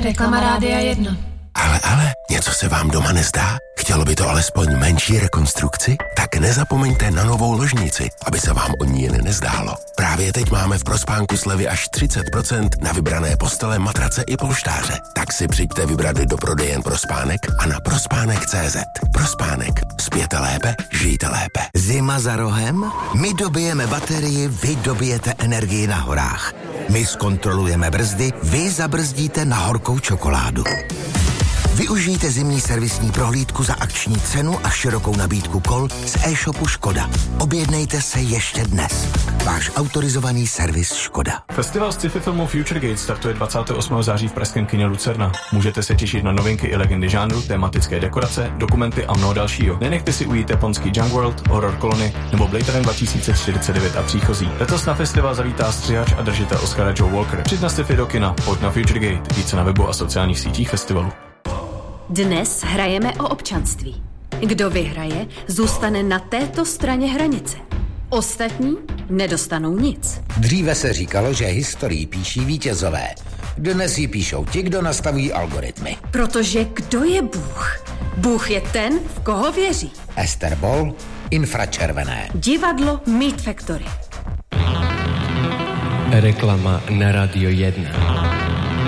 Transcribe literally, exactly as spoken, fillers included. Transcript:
Reklama Rádia jedna. Ale, ale, něco se vám doma nezdá? Chtělo by to alespoň menší rekonstrukci? Tak nezapomeňte na novou ložnici, aby se vám o ní jen nezdálo. Právě teď máme v Prospánku slevy až třicet procent na vybrané postele, matrace i polštáře. Tak si přijďte vybrat do prodejen Prospánek a na prospánek tečka cé zet. Prospánek. Spěte lépe, žijte lépe. Zima za rohem? My dobijeme baterii, vy dobijete energii na horách. My zkontrolujeme brzdy, vy zabrzdíte na horkou čokoládu. Využijte zimní servisní prohlídku za akční cenu a širokou nabídku kol z e-shopu Škoda. Objednejte se ještě dnes. Váš autorizovaný servis Škoda. Festival sci-fi filmu Future Gate startuje dvacátého osmého září v pražském kině Lucerna. Můžete se těšit na novinky i legendy žánru, tematické dekorace, dokumenty a mnoho dalšího. Nenechte si ujít japonský Junk World, Horror Colony nebo Blade Runner dva tisíce čtyřicet devět a příchozí. Letos na festival zavítá střihač a držitel Oscara Joe Walker. Přijď na sci-fi do kina, pojď na Future Gate. Více na webu a sociálních sítích festivalu. Dnes hrajeme o občanství. Kdo vyhraje, zůstane na této straně hranice. Ostatní nedostanou nic. Dříve se říkalo, že historii píší vítězové. Dnes ji píšou ti, kdo nastavují algoritmy. Protože kdo je Bůh? Bůh je ten, v koho věří. Ester Boll, Infračervené. Divadlo Meat Factory. Reklama na Rádio jedna.